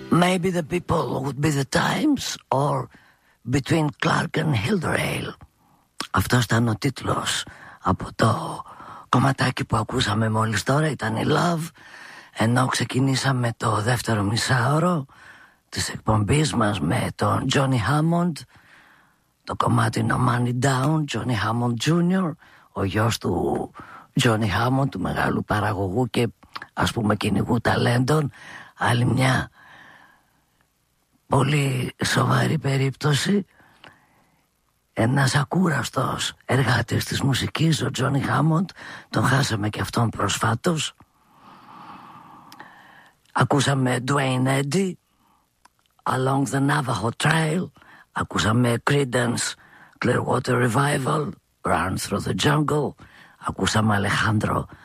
Maybe the people would be the times or between Clark and Hilderdale. Αυτός ήταν ο τίτλος από το κομματάκι που ακούσαμε μόλις τώρα, ήταν η Love, ενώ ξεκινήσαμε το δεύτερο μισάωρο της εκπομπής μας με τον Johnny Hammond, το κομμάτι No Money Down, Johnny Hammond Jr., ο γιος του Johnny Hammond, του μεγάλου παραγωγού και ας πούμε κυνηγού ταλέντων. Άλλη μια πολύ σοβαρή περίπτωση. Ένας ακούραστος εργάτης της μουσικής, ο Johnny Hammond, τον χάσαμε και αυτόν προσφάτως. Ακούσαμε Dwayne Eddy, Along the Navajo Trail. Ακούσαμε Creedence, Clearwater Revival, Run Through the Jungle. Ακούσαμε Alejandro